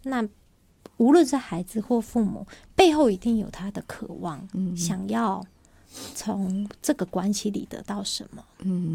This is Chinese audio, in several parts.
那无论是孩子或父母，背后一定有他的渴望，想要从这个关系里得到什么。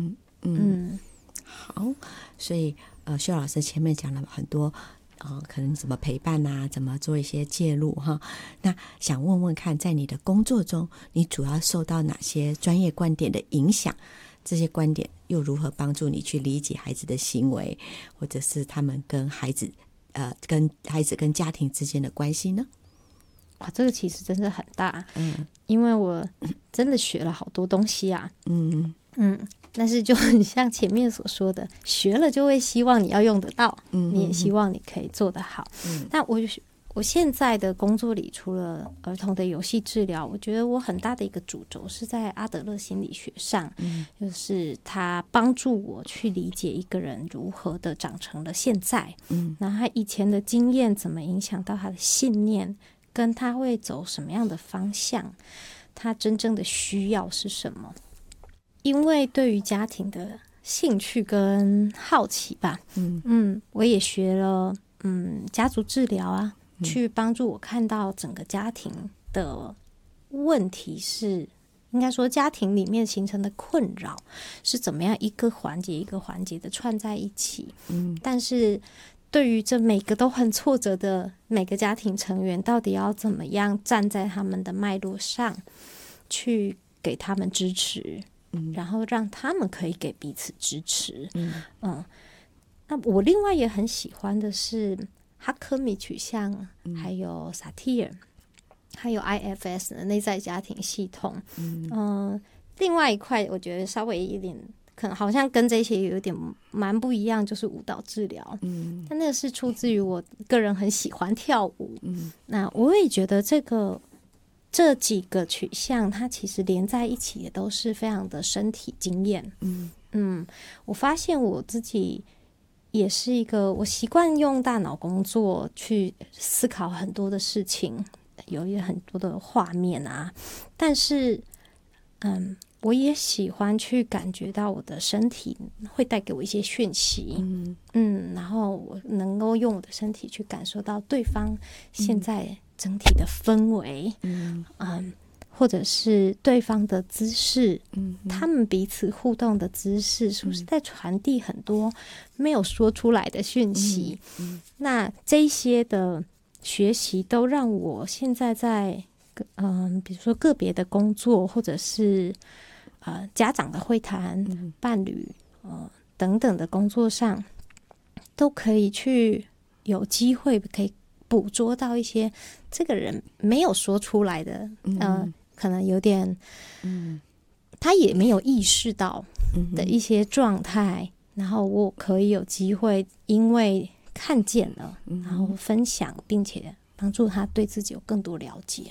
好，所以秀老师前面讲了很多可能怎么陪伴啊，怎么做一些介入哈。那想问问看，在你的工作中，你主要受到哪些专业观点的影响？这些观点又如何帮助你去理解孩子的行为，或者是他们跟孩子跟家庭之间的关系呢？ 哇，这个其实真的很大，因为我真的学了好多东西啊，但是就很像前面所说的，学了就会希望你要用得到，你也希望你可以做得好。但我现在的工作里，除了儿童的游戏治疗，我觉得我很大的一个主轴是在阿德勒心理学上，就是他帮助我去理解一个人如何的长成了现在，那他以前的经验怎么影响到他的信念，跟他会走什么样的方向，他真正的需要是什么。因为对于家庭的兴趣跟好奇吧，我也学了家族治疗啊，去帮助我看到整个家庭的问题是，应该说家庭里面形成的困扰是怎么样一个环节一个环节的串在一起。但是对于这每个都很挫折的每个家庭成员，到底要怎么样站在他们的脉络上去给他们支持，然后让他们可以给彼此支持。那我另外也很喜欢的是哈科米取向，还有萨提尔，还有 IFS 的内在家庭系统。另外一块我觉得稍微一点可能好像跟这些有点蛮不一样，就是舞蹈治疗。但那个是出自于我个人很喜欢跳舞。那我也觉得这几个取向它其实连在一起也都是非常的身体经验。我发现我自己也是一个，我习惯用大脑工作去思考很多的事情，有也很多的画面啊，但是我也喜欢去感觉到我的身体会带给我一些讯息。然后我能够用我的身体去感受到对方现在整体的氛围，或者是对方的姿势，他们彼此互动的姿势是不是在传递很多没有说出来的讯息。那这些的学习都让我现在在比如说个别的工作，或者是家长的会谈、伴侣等等的工作上，都可以去有机会可以捕捉到一些这个人没有说出来的，可能有点他也没有意识到的一些状态，然后我可以有机会因为看见了，然后分享，并且帮助他对自己有更多了解。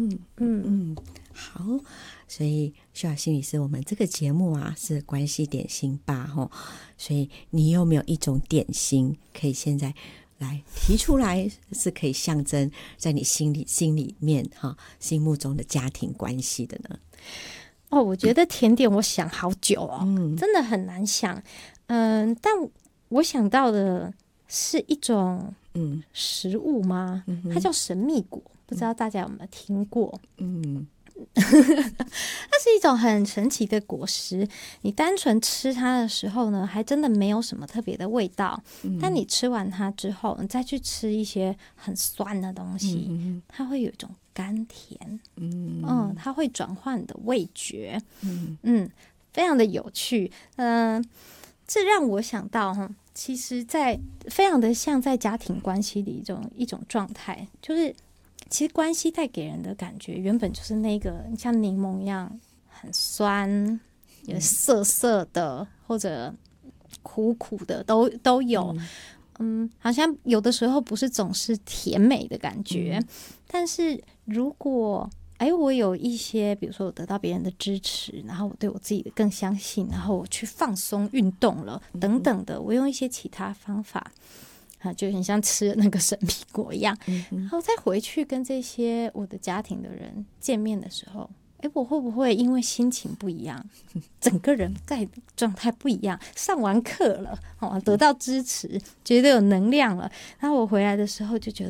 好，所以秀雅心理师，我们这个节目啊是关系点心吧，所以你有没有一种点心可以现在来提出来，是可以象征在你心里面心目中的家庭关系的呢？ 我觉得甜点我想好久真的很难想。但我想到的是一种食物吗？它叫神秘果，不知道大家有没有听过？它是一种很神奇的果实，你单纯吃它的时候呢，还真的没有什么特别的味道。但你吃完它之后，你再去吃一些很酸的东西，它会有一种甘甜，它会转换你的味觉，非常的有趣。这让我想到其实在非常的像在家庭关系里一种状态，就是其实关系带给人的感觉原本就是那个像柠檬一样很酸，有涩涩的或者苦苦的都有。好像有的时候不是总是甜美的感觉，但是如果我有一些，比如说我得到别人的支持，然后我对我自己的更相信，然后我去放松运动了等等的，我用一些其他方法就很像吃那个神秘果一样，然后再回去跟这些我的家庭的人见面的时候，我会不会因为心情不一样，整个人在状态不一样，上完课了得到支持，觉得有能量了，然后我回来的时候就觉